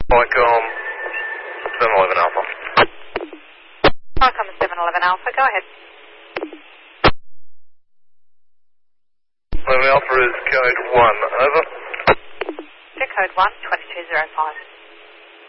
Qualcomm 711 Alpha. Qualcomm 711 Alpha, go ahead. 11 Alpha is code 1, over. Check code 1, 2205.